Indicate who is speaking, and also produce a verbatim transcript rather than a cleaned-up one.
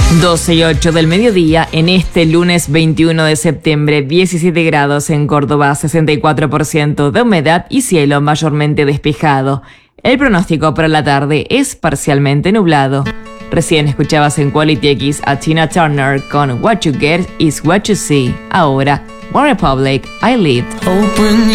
Speaker 1: doce y ocho del mediodía en este lunes veintiuno de septiembre, diecisiete grados en Córdoba, sesenta y cuatro por ciento de humedad y cielo mayormente despejado. El pronóstico para la tarde es parcialmente nublado. Recién escuchabas en Quality X a Tina Turner con What You Get Is What You See. Ahora, One Republic, I Live.
Speaker 2: Open